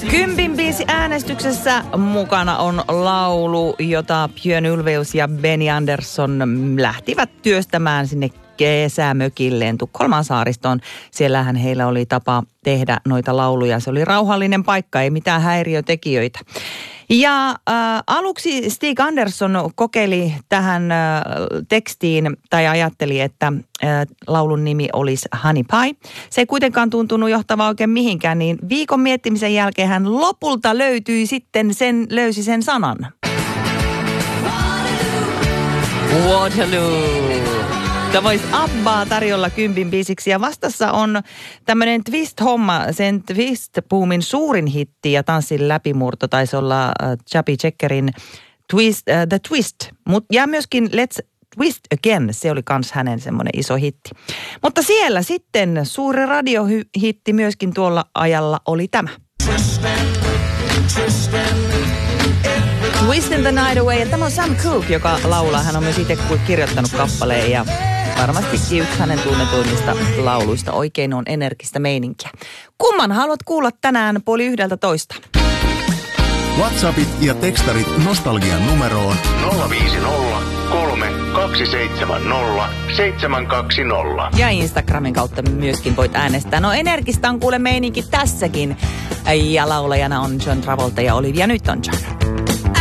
Kympin biisi äänestyksessä mukana on laulu, jota Björn Ulvaeus ja Benny Andersson lähtivät työstämään sinne kesämökilleen Tukholman saaristoon. Siellähän heillä oli tapa tehdä noita lauluja. Se oli rauhallinen paikka, ei mitään häiriötekijöitä. Ja aluksi Stig Andersson kokeili tähän tekstiin tai ajatteli, että laulun nimi olisi Honey Pie. Se ei kuitenkaan tuntunut johtavaa oikein mihinkään, niin viikon miettimisen jälkeen hän lopulta löysi sen sanan. Waterloo. Tämä olisi Abbaa tarjolla kympin biisiksi ja vastassa on tämmöinen Twist-homma. Sen Twist-boomin suurin hitti ja tanssin läpimurto taisi olla Chubby Checkerin The Twist. Ja myöskin Let's Twist Again, se oli kans hänen semmoinen iso hitti. Mutta siellä sitten suuri radiohitti myöskin tuolla ajalla oli tämä. Twisting the Night Away. Ja tämä on Sam Cooke, joka laulaa. Hän on myös itse kirjoittanut kappaleen ja varmastikin yksi hänen tunnetuimmista lauluista. Oikein on energistä meininkiä. Kumman haluat kuulla tänään 11:30? WhatsAppit ja tekstarit nostalgian numeroon 050 3270 720. Ja Instagramin kautta myöskin voit äänestää. No energistä on kuule meininki tässäkin. Ja laulajana on John Travolta ja Olivia Newton-John.